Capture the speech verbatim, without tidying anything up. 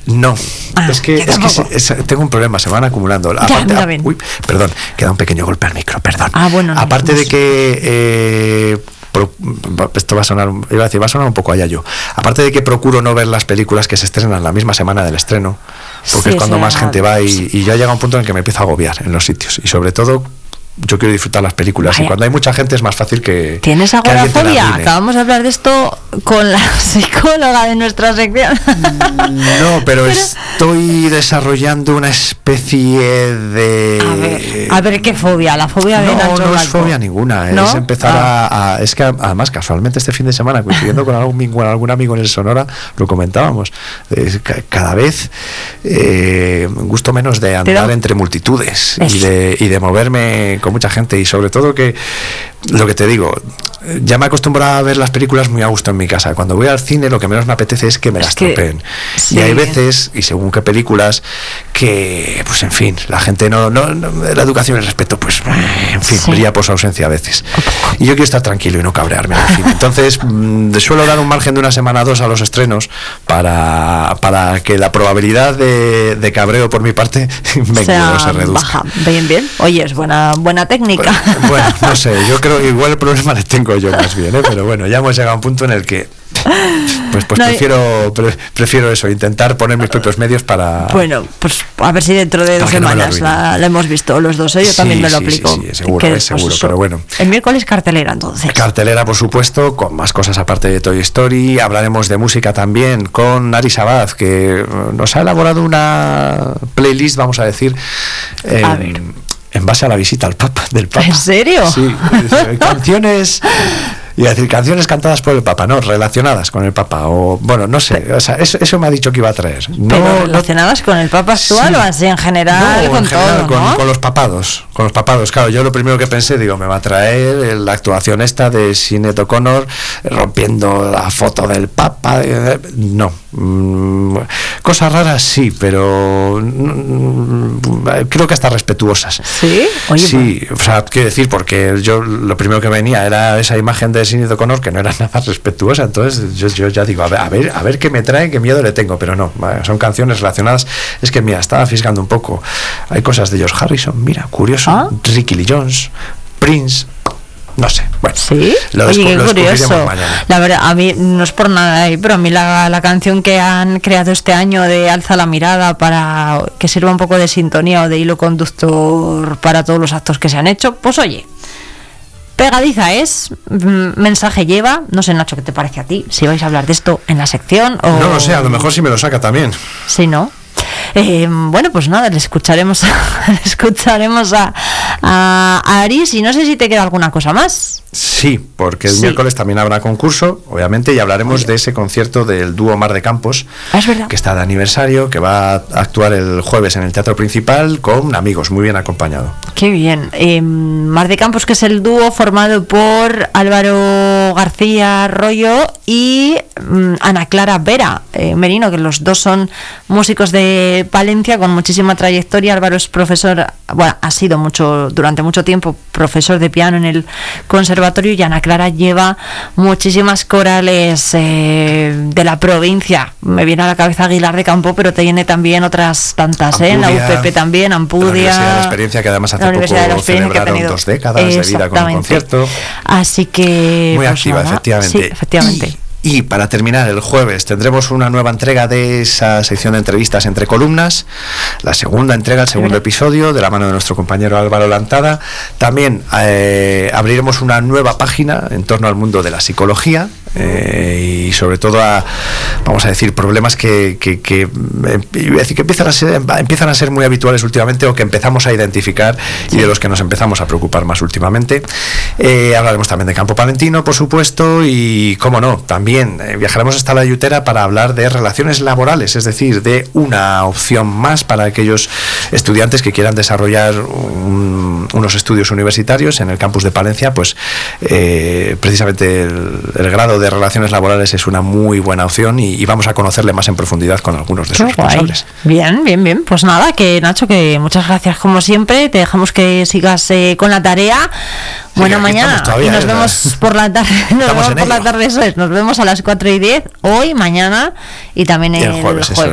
No, ah, es que, es que se, es, tengo un problema, se van acumulando. Aparte, ya, a, uy, perdón, queda un pequeño golpe al micro, perdón. Ah, bueno, no, Aparte no, de que eh, pro, esto va a sonar, iba a decir, va a sonar un poco allá yo. Aparte de que procuro no ver las películas que se estrenan la misma semana del estreno, porque sí, es cuando más gente va y, y ya llega un punto en el que me empiezo a agobiar en los sitios y sobre todo yo quiero disfrutar las películas. Vaya. Y cuando hay mucha gente es más fácil que... ¿Tienes agorafobia? Acabamos de hablar de esto con la psicóloga de nuestra sección. No, pero, pero estoy desarrollando una especie de... A ver, a ver ¿qué fobia? La fobia de No, Nacho no Blanco. es fobia ninguna, ¿No? es empezar ah. a, a... Es que además casualmente este fin de semana, coincidiendo con algún, con algún amigo en el Sonora, lo comentábamos. Es, cada vez eh, gusto menos de andar pero, entre multitudes y de, y de moverme con mucha gente y sobre todo que lo que te digo, ya me he acostumbrado a ver las películas muy a gusto en mi casa. Cuando voy al cine lo que menos me apetece es que me es las tropeen. Sí. Y hay veces, y según qué películas, que pues en fin, la gente no, no, no la educación y el respeto, pues en fin, sí. brilla por su ausencia a veces. Y yo quiero estar tranquilo y no cabrearme al cine. Entonces mmm, suelo dar un margen de una semana o dos a los estrenos para, para que la probabilidad de, de cabreo por mi parte me sea, no se reduzca. Baja. Bien, bien. Oye, es buena, buena técnica. Bueno, bueno, no sé, yo creo que igual el problema le tengo yo más bien, ¿eh? Pero bueno, ya hemos llegado a un punto en el que pues pues no, prefiero pre, prefiero eso, intentar poner mis propios medios para... Bueno, pues a ver si dentro de dos semanas no la, la hemos visto los dos, ¿eh? Yo sí, también me lo sí, aplico. Sí, sí, seguro, que, es seguro, pues pero bueno. El miércoles cartelera, entonces. Cartelera, por supuesto, con más cosas aparte de Toy Story. Hablaremos de música también con Ari Sabaz, que nos ha elaborado una playlist, vamos a decir, eh, a ver. en base a la visita al Papa, del Papa. ¿En serio? Sí, canciones... Y a decir, canciones cantadas por el Papa, no, relacionadas con el Papa, o bueno, no sé, o sea, eso, eso me ha dicho que iba a traer. No, ¿Pero relacionadas no, con el Papa actual sí. o así en general? No, con en general, todo, con, ¿no? con los papados, con los papados, claro, yo lo primero que pensé, digo, me va a traer la actuación esta de Sinéad O'Connor rompiendo la foto del Papa, no, mm, cosas raras sí, pero mm, creo que hasta respetuosas. ¿Sí? Oye, sí, pues... o sea, quiero decir, porque yo lo primero que venía era esa imagen de Sinéad O'Connor que no era nada respetuosa, entonces yo, yo ya digo, a ver, a ver, a ver qué me trae, qué miedo le tengo, pero no, son canciones relacionadas. Es que mira, estaba fisgando un poco, hay cosas de George Harrison, mira, curioso, ¿ah? Ricky Lee Jones, Prince, no sé, bueno, sí, lo oye, qué lo curioso. La verdad, a mí no es por nada, pero a mí la, la canción que han creado este año de Alza la mirada para que sirva un poco de sintonía o de hilo conductor para todos los actos que se han hecho, pues oye, pegadiza es, mensaje lleva. No sé, Nacho, ¿qué te parece a ti? Si vais a hablar de esto en la sección o... No lo sé, a lo mejor sí me lo saca también. Sí, ¿no? Eh, bueno, pues nada, le escucharemos, le escucharemos a, a, a Aris y no sé si te queda alguna cosa más. Sí, porque el sí. miércoles también habrá concurso, obviamente, y hablaremos Oye. de ese concierto del dúo Mar de Campos, ¿Ah, es verdad? que está de aniversario, que va a actuar el jueves en el Teatro Principal con amigos, muy bien acompañado. Qué bien. Eh, Mar de Campos, que es el dúo formado por Álvaro García Arroyo y um, Ana Clara Vera eh, Merino, que los dos son músicos de Palencia con muchísima trayectoria. Álvaro es profesor, bueno, ha sido mucho durante mucho tiempo profesor de piano en el conservatorio, y Ana Clara lleva muchísimas corales eh, de la provincia. Me viene a la cabeza Aguilar de Campo, pero tiene también otras tantas, Ampudia, ¿eh? En la U P P también, Ampudia. La Universidad de la Experiencia, que además hace poco celebraron dos décadas de vida con un concierto. Así que... Muy pues activa, nada. efectivamente. Sí, efectivamente. Y... Y para terminar, el jueves tendremos una nueva entrega de esa sección de entrevistas entre columnas, la segunda entrega, el segundo episodio, de la mano de nuestro compañero Álvaro Lantada. También eh, abriremos una nueva página en torno al mundo de la psicología eh, y sobre todo a, vamos a decir, problemas que, que, que, eh, decir, que empiezan, a ser, empiezan a ser muy habituales últimamente o que empezamos a identificar y de los que nos empezamos a preocupar más últimamente. Eh, hablaremos también de campo palentino, por supuesto, y, cómo no, también eh, viajaremos hasta la Yutera para hablar de relaciones laborales, es decir, de una opción más para aquellos estudiantes que quieran desarrollar un, unos estudios universitarios en el campus de Palencia. Pues eh, precisamente el, el grado de relaciones laborales es una muy buena opción y, y vamos a conocerle más en profundidad con algunos de sus responsables. Bien, bien, bien. Pues nada, que Nacho, que muchas gracias como siempre. Te dejamos que sigas eh, con la tarea. Sí, bueno, mañana todavía, y nos ¿eh? vemos por la tarde. Nos vemos por ello. la tarde, eso es. Nos vemos a las cuatro y diez hoy, mañana y también el, y el jueves. jueves.